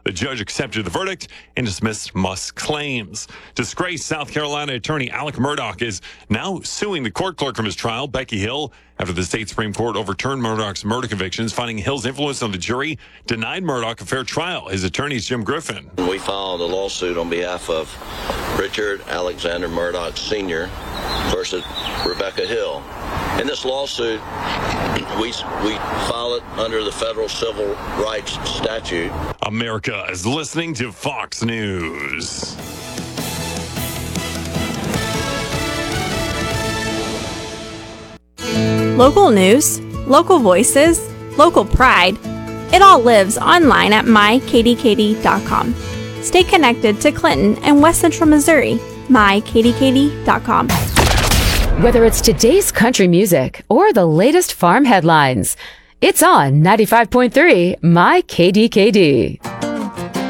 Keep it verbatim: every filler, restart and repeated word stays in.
The judge accepted the verdict and dismissed Musk's claims. Disgraced South Carolina attorney Alec Murdaugh is now suing the court clerk from his trial, Becky Hill, after the state Supreme Court overturned Murdaugh's murder convictions, finding Hill's influence on the jury denied Murdaugh a fair trial. His attorney is Jim Griffin. We filed a lawsuit on behalf of Richard Alexander Murdaugh Senior versus Rebecca Hill. In this lawsuit, we we file it under the federal civil rights statute. America is listening to Fox News. Local news, local voices, local pride. It all lives online at my k d k d dot com. Stay connected to Clinton and West Central Missouri. my k d k d dot com. Whether it's today's country music or the latest farm headlines, it's on ninety-five point three My K D K D.